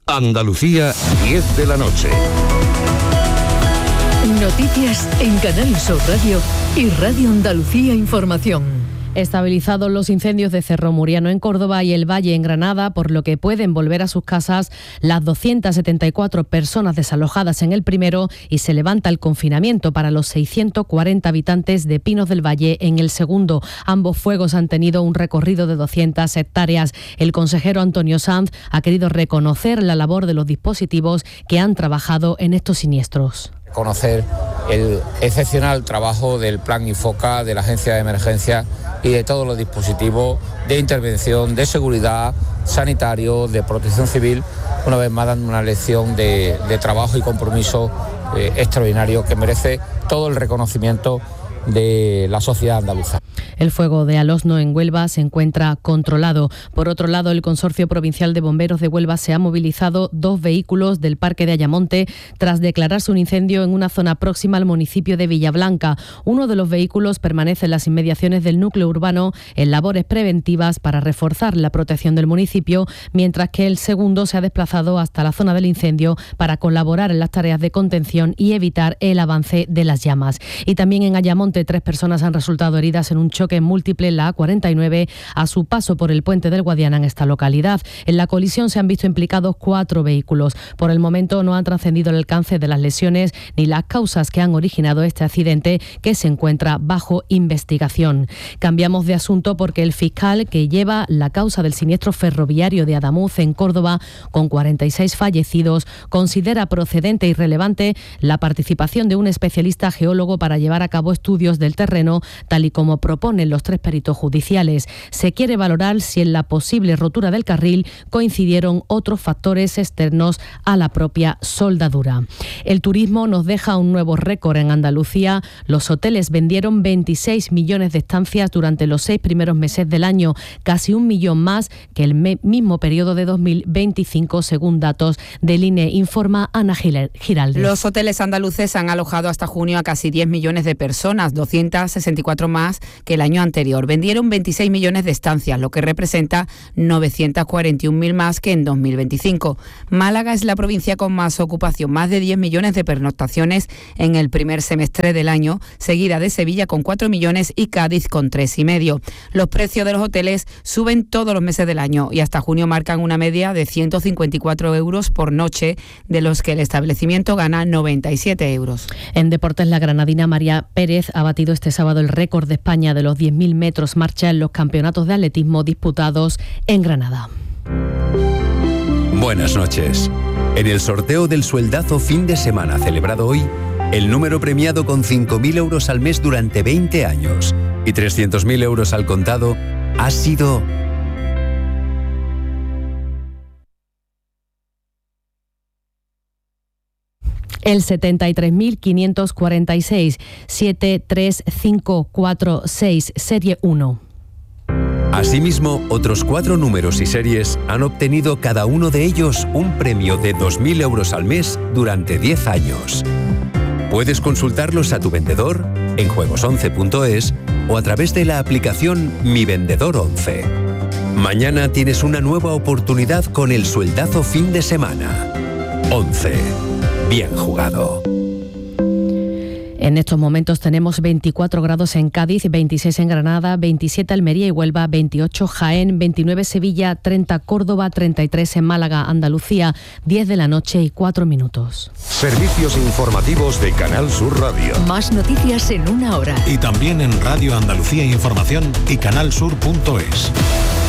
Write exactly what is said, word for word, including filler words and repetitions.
Andalucía, diez de la noche. Noticias en Canal Sur Radio y Radio Andalucía Información. Estabilizados los incendios de Cerro Muriano en Córdoba y el Valle en Granada, por lo que pueden volver a sus casas las doscientas setenta y cuatro personas desalojadas en el primero y se levanta el confinamiento para los seiscientos cuarenta habitantes de Pinos del Valle en el segundo. Ambos fuegos han tenido un recorrido de doscientas hectáreas. El consejero Antonio Sanz ha querido reconocer la labor de los dispositivos que han trabajado en estos siniestros. Conocer el excepcional trabajo del Plan INFOCA, de la Agencia de Emergencia y de todos los dispositivos de intervención, de seguridad, sanitario, de protección civil, una vez más dando una lección de, de trabajo y compromiso eh, extraordinario que merece todo el reconocimiento de la sociedad andaluza. El fuego de Alosno en Huelva se encuentra controlado. Por otro lado, el Consorcio Provincial de Bomberos de Huelva se ha movilizado dos vehículos del Parque de Ayamonte tras declararse un incendio en una zona próxima al municipio de Villablanca. Uno de los vehículos permanece en las inmediaciones del núcleo urbano en labores preventivas para reforzar la protección del municipio, mientras que el segundo se ha desplazado hasta la zona del incendio para colaborar en las tareas de contención y evitar el avance de las llamas. Y también en Ayamonte, tres personas han resultado heridas en un choque múltiple en la A cuarenta y nueve a su paso por el puente del Guadiana en esta localidad. En la colisión se han visto implicados cuatro vehículos. Por el momento no han trascendido el alcance de las lesiones ni las causas que han originado este accidente, que se encuentra bajo investigación. Cambiamos de asunto porque el fiscal que lleva la causa del siniestro ferroviario de Adamuz en Córdoba, con cuarenta y seis fallecidos, considera procedente y relevante la participación de un especialista geólogo para llevar a cabo estudios del terreno, tal y como propone los tres peritos judiciales. Se quiere valorar si en la posible rotura del carril coincidieron otros factores externos a la propia soldadura. El turismo nos deja un nuevo récord en Andalucía. Los hoteles vendieron veintiséis millones de estancias durante los seis primeros meses del año, casi un millón más que el mismo periodo de dos mil veinticinco, según datos del I N E, informa Ana Giraldez. Los hoteles andaluces han alojado hasta junio a casi diez millones de personas, doscientas sesenta y cuatro más que el año anterior. Vendieron veintiséis millones de estancias, lo que representa novecientos cuarenta y un mil más que en dos mil veinticinco. Málaga es la provincia con más ocupación, más de diez millones de pernoctaciones en el primer semestre del año, seguida de Sevilla con cuatro millones y Cádiz con tres y medio. Los precios de los hoteles suben todos los meses del año y hasta junio marcan una media de ciento cincuenta y cuatro euros por noche, de los que el establecimiento gana noventa y siete euros. En deportes, la granadina María Pérez ha batido este sábado el récord de España de los diez mil metros marcha en los campeonatos de atletismo disputados en Granada. Buenas noches. En el sorteo del sueldazo fin de semana celebrado hoy, el número premiado con cinco mil euros al mes durante veinte años y trescientos mil euros al contado ha sido... el setenta y tres mil quinientos cuarenta y seis, siete tres cinco cuatro seis, serie uno. Asimismo, otros cuatro números y series han obtenido cada uno de ellos un premio de dos mil euros al mes durante diez años. Puedes consultarlos a tu vendedor en juegos once punto es o a través de la aplicación Mi Vendedor once. Mañana tienes una nueva oportunidad con el sueldazo fin de semana. once. Bien jugado. En estos momentos tenemos veinticuatro grados en Cádiz, veintiséis en Granada, veintisiete Almería y Huelva, veintiocho Jaén, veintinueve Sevilla, treinta Córdoba, treinta y tres en Málaga, Andalucía, diez de la noche y cuatro minutos. Servicios informativos de Canal Sur Radio. Más noticias en una hora. Y también en Radio Andalucía Información y canal sur punto es.